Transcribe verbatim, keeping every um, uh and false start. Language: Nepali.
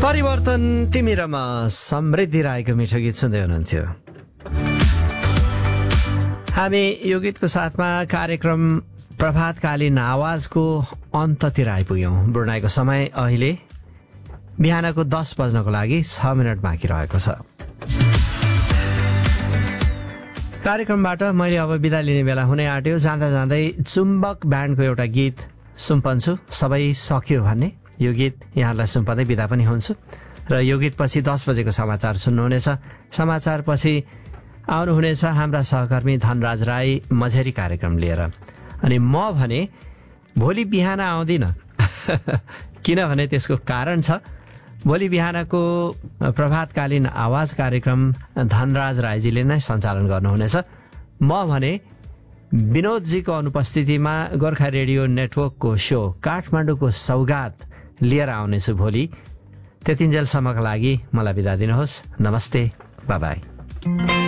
परिवर्तन तिमी र म समृद्धि राईको मिठो गीत सुन्दै हुनुहुन्थ्यो। हामी यो गीतको साथमा कार्यक्रम प्रभातकालीन आवाजको अन्ततिर आइपुग्यौं। ब्रुनाईको समय अहिले बिहानको दस बज्नको लागि छ मिनट बाँकी रहेको छ। कार्यक्रमबाट मैले अब बिदा लिने बेला हुने आँट्यो। जाँदा जाँदै चुम्बक ब्यान्डको एउटा गीत सुम्पन्छु, सबै सक्यो भन्ने। यो गीत यहाँलाई सुम्पँदै बिदा पनि हुन्छु र यो गीत पछि दस बजेको समाचार सुन्नुहुनेछ। समाचार पछि आउनुहुनेछ हाम्रा सहकर्मी धनराज राई मझेरी कार्यक्रम लिएर। अनि म भने भोलि बिहान आउँदिन किनभने त्यसको कारण छ। भोलि बिहानको प्रभातकालीन आवाज कार्यक्रम धनराज राईजीले नै सञ्चालन गर्नुहुनेछ। म भने विनोदजीको अनुपस्थितिमा गोर्खा रेडियो नेटवर्कको सो काठमाडौँको सौगात लिएर आउनेछु भोलि। त्यतिन्जेलसम्मका लागि मलाई बिदा दिनुहोस्। नमस्ते, बाई बाई।